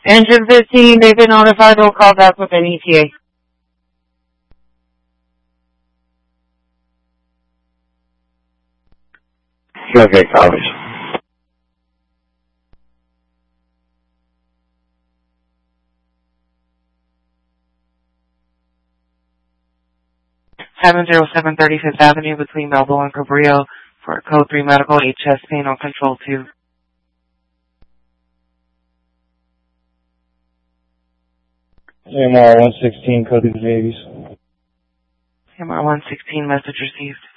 Engine 15, they've been notified. They'll call back with an ETA. Okay, copies. Seven 35th Avenue between Melville and Cabrillo for Code 3 Medical, 8 chest pain on Control 2. AMR 116, code to the babies. AMR 116, message received.